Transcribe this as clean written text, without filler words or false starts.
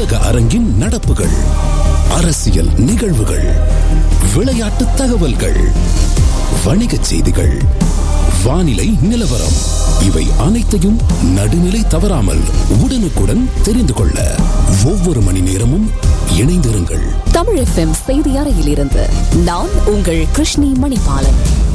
உலக அரங்கின் நடப்புகள், அரசியல் நிகழ்வுகள், விளையாட்டு தகவல்கள், வணிகச் செய்திகள், வானிலை நிலவரம், இவை அனைத்தையும் நடுநிலை தவறாமல் உடனுக்குடன் தெரிந்து கொள்ள ஒவ்வொரு மணி நேரமும் இணைந்திருங்கள். தமிழ் FM செய்தி அறையிலிருந்து நான் உங்கள் கிருஷ்ணி மணிபாலன்.